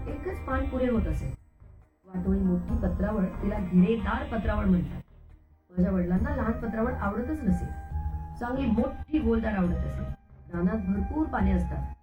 एकच पान पुरे होत असे. वाटोळी मोठी पत्रावळ, तिला गिरेदार पत्रावळ म्हणतात. माझ्या वडिलांना लहान पत्रावळ आवडतच नसे. चांगली मोठी गोलदार आवडत असे. रानात भरपूर पाने असतात.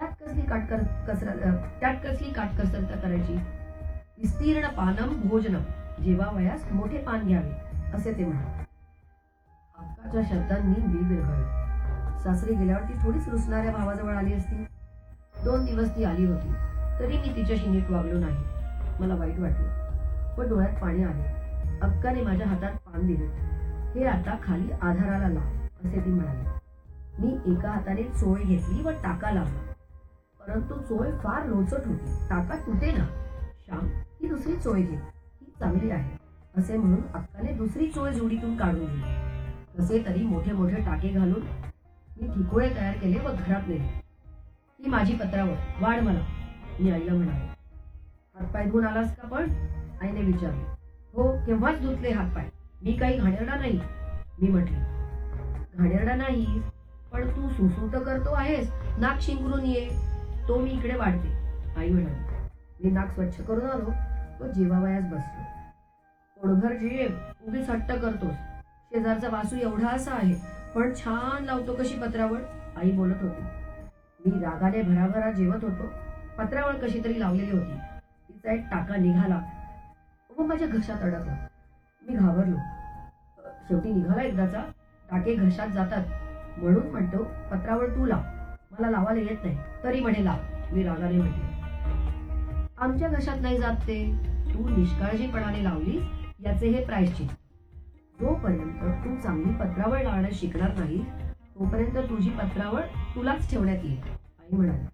त्यात कसली काटकसरता करायची. विस्तीर्ण पानम भोजनम, जेवावयास मोठे पान घ्यावे असे ते म्हणत. अक्काच्या शब्दांनी मी विरघळले. सासरी गेल्यावर ती थोडीच रुसणाऱ्या भावाजवळ आली असती. 2 दिवस ती आली होती, तरी मी तिच्याशी नीट वागलो नाही. मला वाईट वाटलं, पण डोळ्यात पाणी आले. अक्काने माझ्या हातात पान दिले. हे आता खाली आधाराला लाव असे ती म्हणाली. मी एका हाताने चोळ घेतली व टाका लावला, परंतु चोळ फार लोचट होती. टाका तुटे ना. श्याम, ही दुसरी चोळ घे, ही चांगली आहे असे म्हणून अक्काने दुसरी चोळ जोडीतून काढून दिली. कसे तरी मोठे मोठे टाके घालून मी ठिकोळे तयार केले व घरात नेले. ही माझी पत्रावळ, वाढ मला, मी आईला म्हणाले. हातपाय धुवून आलास का पण? आईने विचारले. हो, केव्हाच धुतले हातपाय, मी काही घाणेरडा नाही, मी म्हटले. घाणेरडा नाही, पण तू सुसूत करतो आहेस. नाक शिंकरून ये, तो मी इकडे वाढते, आई म्हणाली. मी नाक स्वच्छ करून आलो व जेवावयास बसलो. पोटभर जेव, उगीच हट्ट करतोस. शेजारचा वासू एवढा असा आहे, पण छान लावतो कशी पत्रावळ, आई बोलत होती. मी रागाने भराभरा जेवत होतो. पत्रावळ कशी तरी लावलेली होती. तिचा एक टाका निघाला व माझ्या घशात अडकला. मी घाबरलो. शेवटी निघाला एकदाचा. टाके घशात जातात म्हणून म्हणतो, पत्रावळ तू लाव, मला लावायला येत नाही. तरी म्हणे लाव, मी रागाने म्हटले. आमच्या घशात नाही जात ते, तू निष्काळजीपणाने लावलीस याचे हे प्रायश्चित. जोपर्यंत तू चांगली पत्रावळ लावणं शिकणार नाही, तोपर्यंत तुझी पत्रावळ तुलाच ठेवण्यात येईल, आई म्हणाली.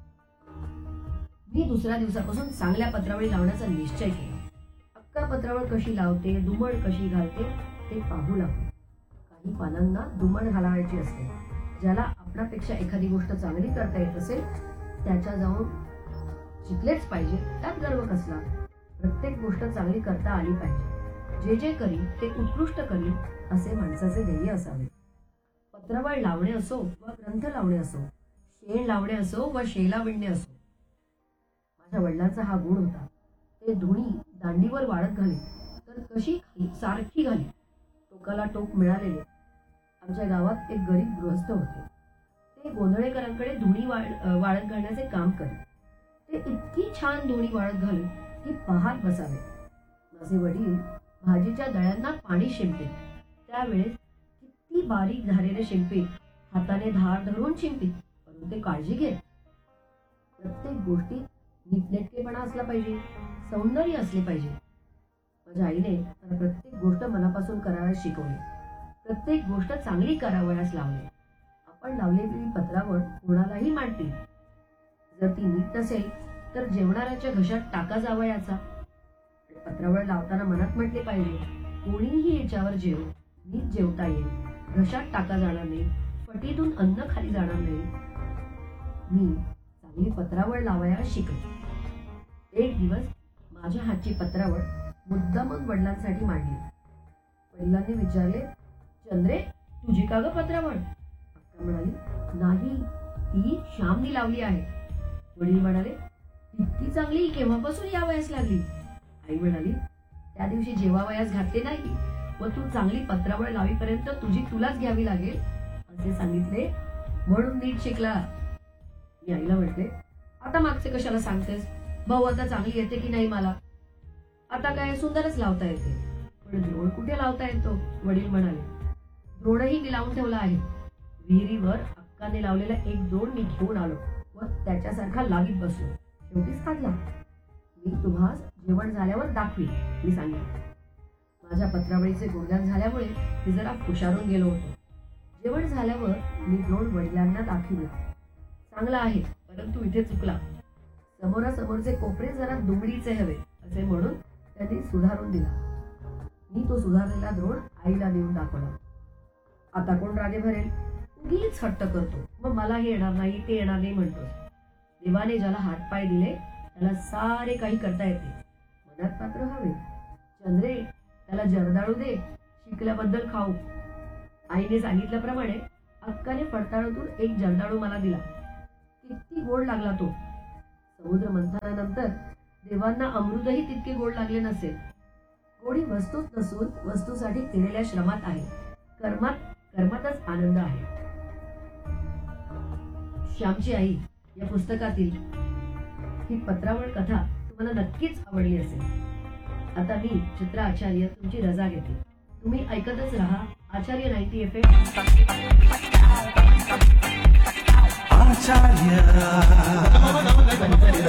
मी दुसऱ्या दिवसापासून चांगल्या पत्रावळी लावण्याचा निश्चय केला. अक्का पत्रावळ कशी लावते, दुमड कशी घालते ते पाहू लागलो. काही पानांना दुमड घालावायची असते. ज्याला आपणापेक्षा एखादी गोष्ट चांगली करता येत असेल त्याच्या जाऊन शिकलेच पाहिजे, त्यात गर्व कसला. प्रत्येक गोष्ट चांगली करता आली पाहिजे. जे जे करी ते उत्कृष्ट करी असे माणसाचे ध्येय असावे. पत्रावळ लावणे असो व ग्रंथ लावणे असो, शेण लावणे असो व शेला विणणे असो, माझ्या वडिलांचा हा गुण होता. ते धुणी दांडीवर वाळत घाले तर कशी सारखी घाली, टोकाला टोक मिळालेले. आमच्या गावात एक गरीब गृहस्थ होते. ते गोंधळेकरांकडे धुणी वाळत घालण्याचे काम करीत. ते इतकी छान धुणी वाळत घालून की पाहत बसावे. माझे वडील भाजीच्या दळ्यांना पाणी शिंपीत. त्यावेळेस किती बारीक धारेने शिंपीत, हाताने धार धरून शिंपीत, परंतु ते काळजी घेत. प्रत्येक गोष्टीत नीटनेटकेपणा असला पाहिजे, सौंदर्य असले पाहिजे. माझ्या आईने मला प्रत्येक गोष्ट मनापासून करावयास शिकवली. प्रत्येक गोष्ट चांगली करावयास लावली. आपण लावलेली पत्रावळ कोणालाही मांडतील. जर ती नीट नसेल तर जेवणाऱ्याच्या घशात टाका जावयाचा. पत्रावळ लावताना मनात म्हटले पाहिजे, कोणीही याच्यावर जेव, नीट जेवता येईल, घशात टाका जाणार नाही, फटीतून अन्न खाली जाणार नाही. मी चांगली पत्रावळ लावायला शिकले. एक दिवस माझ्या हातची पत्रावळ मुद्दामच वडिलांसाठी मांडली. वडिलांनी विचारले, चंद्रे, तुझी का ग पत्रावळ? अक्का म्हणाली, नाही, ती श्यामनी लावली आहे. वडील म्हणाले, इतकी चांगली केव्हापासून यावयास लागली? आई म्हणाली, त्या दिवशी जेवावयास घातले नाही व तू चांगली पत्रावळ लावीपर्यंत तुझी तुलाच घ्यावी लागेल असे सांगितले म्हणून नीट शिकला. मी आईला म्हटले, आता मागचे कशाला सांगतेस? भाऊ आता चांगली येते की नाही मला? आता काय सुंदरच लावता येते, पण द्रोण कुठे लावता येतो? वडील म्हणाले, द्रोणही मी लावून ठेवला आहे. विहिरीवर अक्काने लावलेला एक द्रोण मी घेऊन आलो व त्याच्यासारखा लावीत बसलो. शेवटीच काढला. मी तुम्हाला जेवण झाल्यावर दाखवी, मी सांगितले. माझ्या पत्रावळीचे गुणगान झाल्यामुळे मी जरा हुशारून गेलो होतो. जेवण झाल्यावर मी द्रोण वडिलांना दाखविले. चांगला आहे, परंतु इथे चुकला. समोरासमोरचे कोपरे जरा दुमडीचे हवे असे म्हणून त्यांनी सुधारून दिला. मी तो सुधारलेला द्रोण आईला देऊन दाखवला. आता कोण रागे भरेल? उगीच हट्ट करतो, मग मला हे येणार नाही, ते येणार नाही म्हणतोस. देवाने ज्याला हातपाय दिले त्याला सारे काही करता येते. मनात मात्र हवे. चंद्रे, त्याला जरदाळू दे, शिकल्याबद्दल खाऊ. आईने सांगितल्याप्रमाणे अक्काने फडताळातून एक जरदाळू मला दिला. किती गोड लागला तो. समुद्र मंथनानंतर देवांना अमृतही तितके गोड लागले नसेल. गोडी वस्तूत नसून वस्तूसाठी केलेल्या श्रमात आहे. कर्मातच आनंद आहे. श्यामची आई या पुस्तकातील ही पत्रावळ कथा तुम्हाला नक्कीच आवडली असेल. आता मी चित्रा आचार्य तुमची रजा घेते. तुम्ही ऐकतच राहा आचार्य 90 FM. आचार्य